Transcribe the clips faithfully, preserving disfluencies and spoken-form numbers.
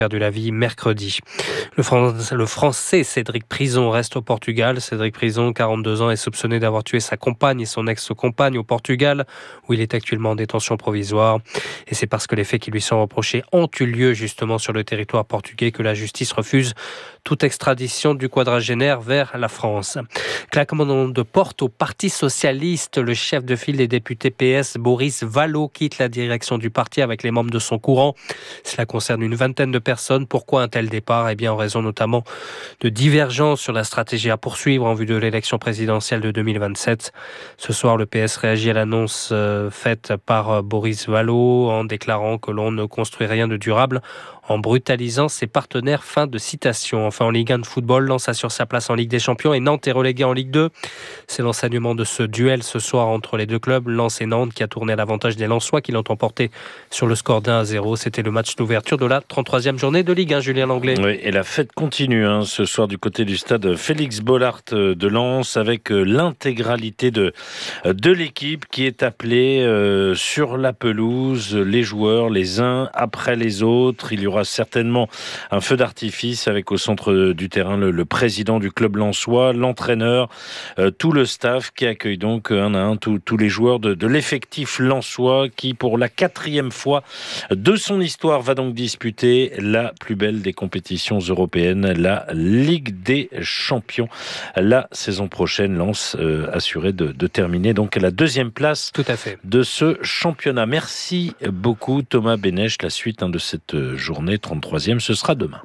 perdu la vie mercredi. Le, Fran- le Français Cédric Prison reste au Portugal. Cédric Prison, quarante-deux ans, est soupçonné d'avoir tué sa compagne et son ex-compagne au Portugal, où il est actuellement en détention provisoire. Et c'est parce que les faits qui lui sont reprochés ont eu lieu justement sur le territoire portugais que la justice refuse toute extradition du quadragénaire vers la France. Claquement de porte au Parti socialiste, le chef de file des députés P S, Boris Vallaud, quitte la direction du parti avec les membres de son courant. Cela concerne une vingtaine de personnes. Pourquoi un tel départ ? Eh bien, en raison notamment de divergences sur la stratégie à poursuivre en vue de l'élection présidentielle de deux mille vingt-sept. Ce soir, le P S réagit à l'annonce euh, faite par euh, Boris Vallaud en déclarant que l'on ne construit rien de durable en brutalisant ses partenaires. Fin de citation. Enfin, en Ligue un de football, Lens assure sa place en Ligue des Champions et Nantes est relégué en Ligue deux. C'est l'enseignement de ce duel ce soir entre les deux clubs, Lens et Nantes, qui a tourné à l'avantage des Lensois qui l'ont emporté sur le score d'un à zéro. C'était le match d'ouverture de la trente-troisième journée de Ligue un, Julien Langlais. Oui, et la fête continue hein, ce soir du côté du stade Félix Bollaert de Lens avec l'intégralité de, de l'équipe qui est appelée euh, sur la pelouse, les joueurs les uns après les autres. Il y aura certainement un feu d'artifice avec au centre du terrain le, le président du club lensois, l'entraîneur, euh, tout le staff qui accueille donc un à un tous, tous les joueurs de, de l'effectif lensois qui pour la quatrième fois de son histoire va donc disputer la plus belle des compétitions européennes, la Ligue des Champions. La saison prochaine, Lens euh, assuré de, de terminer donc à la deuxième place Tout à fait. de ce championnat. Merci beaucoup Thomas Bénèche. La suite hein, de cette journée trente-troisième, ce sera demain.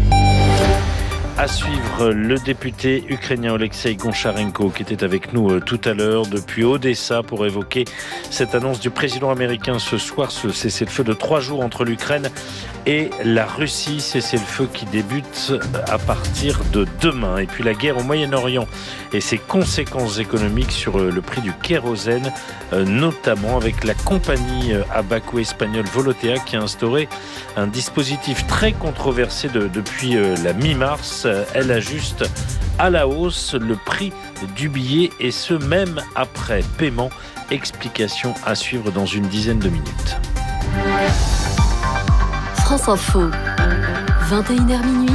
À suivre, le député ukrainien Oleksiy Goncharenko qui était avec nous euh, tout à l'heure depuis Odessa pour évoquer cette annonce du président américain ce soir, ce cessez-le-feu de trois jours entre l'Ukraine et la Russie, cessez-le-feu qui débute à partir de demain. Et puis la guerre au Moyen-Orient et ses conséquences économiques sur euh, le prix du kérosène, euh, notamment avec la compagnie euh, à bas coût espagnole Volotea qui a instauré un dispositif très controversé de, depuis euh, la mi-mars. Elle ajuste à la hausse le prix du billet et ce même après paiement. Explication à suivre dans une dizaine de minutes. France Info, vingt et une heures minuit.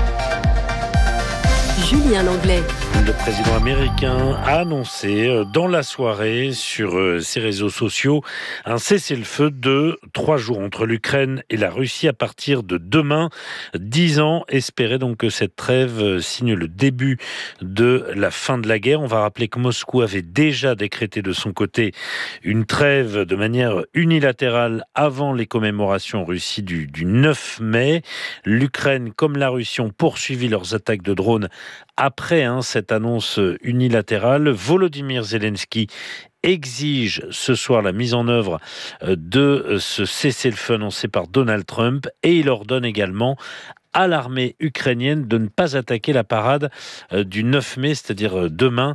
Julien Langlais. Le président américain a annoncé dans la soirée sur ses réseaux sociaux un cessez-le-feu de trois jours entre l'Ukraine et la Russie à partir de demain. Dix ans espéraient donc que cette trêve signe le début de la fin de la guerre. On va rappeler que Moscou avait déjà décrété de son côté une trêve de manière unilatérale avant les commémorations en Russie du, du neuf mai. L'Ukraine comme la Russie ont poursuivi leurs attaques de drones après hein, cette annonce unilatérale. Volodymyr Zelensky exige ce soir la mise en œuvre de ce cessez-le-feu annoncé par Donald Trump et il ordonne également à l'armée ukrainienne de ne pas attaquer la parade du neuf mai, c'est-à-dire demain,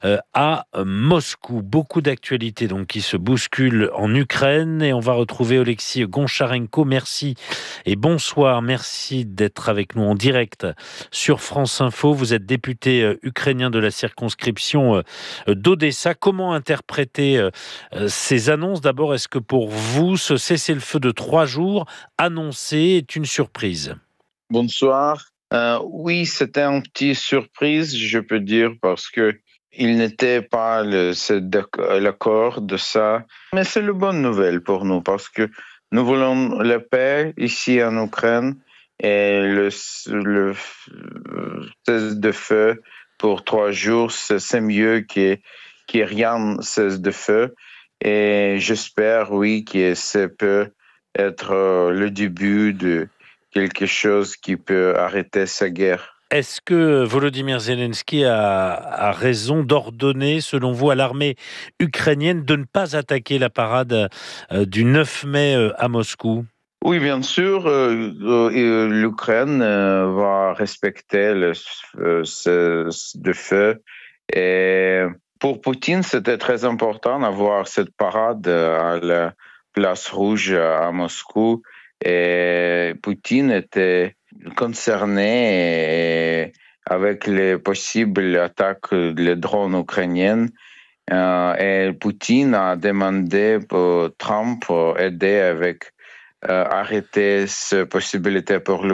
à Moscou. Beaucoup d'actualités donc qui se bousculent en Ukraine et on va retrouver Oleksiy Goncharenko. Merci et bonsoir. Merci d'être avec nous en direct sur France Info. Vous êtes député ukrainien de la circonscription d'Odessa. Comment interpréter ces annonces ? D'abord, est-ce que pour vous, ce cessez-le-feu de trois jours annoncé est une surprise ? Bonsoir. Euh, oui, c'était une petite surprise, je peux dire, parce que il n'était pas le, l'accord de ça. Mais c'est une bonne nouvelle pour nous, parce que nous voulons la paix ici en Ukraine et le, le cesse de feu pour trois jours, c'est mieux que, que rien cesse de feu. Et j'espère, oui, que ça peut être le début de quelque chose qui peut arrêter sa guerre. Est-ce que Volodymyr Zelensky a, a raison d'ordonner, selon vous, à l'armée ukrainienne de ne pas attaquer la parade euh, du neuf mai euh, à Moscou ? Oui, bien sûr, euh, euh, l'Ukraine euh, va respecter le euh, cessez-le-feu. Et pour Poutine, c'était très important d'avoir cette parade à la place rouge à Moscou. Et Poutine était concerné avec les possibles attaques des drones ukrainiennes. Et Poutine a demandé pour Trump d'aider avec euh, arrêter cette possibilité pour